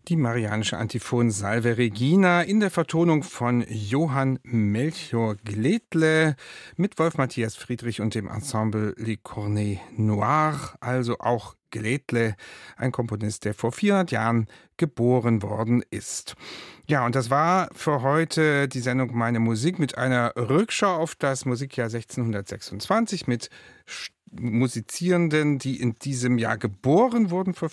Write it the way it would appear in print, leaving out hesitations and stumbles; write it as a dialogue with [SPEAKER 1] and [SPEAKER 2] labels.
[SPEAKER 1] Die Marianische Antiphon Salve Regina in der Vertonung von Johann Melchior Gledle mit Wolf Matthias Friedrich und dem Ensemble Les Cornets Noirs, also auch Gledle, ein Komponist, der vor 400 Jahren geboren worden ist. Ja, und das war für heute die Sendung Meine Musik mit einer Rückschau auf das Musikjahr 1626 mit Musizierenden, die in diesem Jahr geboren wurden vor